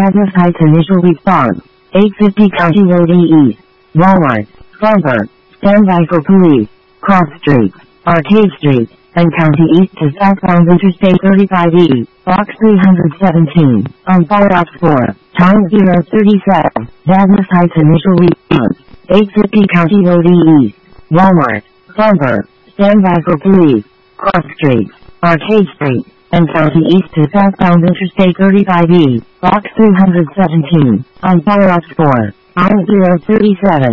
Douglas Heights initial response. 850 County Road East. Walmart. Bumper. Standby for police. Cross Street. Arcade Street. And County East to southbound Interstate 35E. Box 317. On fire ops 4. Time 037. Douglas Heights initial response. 850 County Road East. Walmart. Bumper. Standby for police. Cross Street. Arcade Street. And County East to southbound Interstate 35E. Box 317. On fire ops 4. Time 037.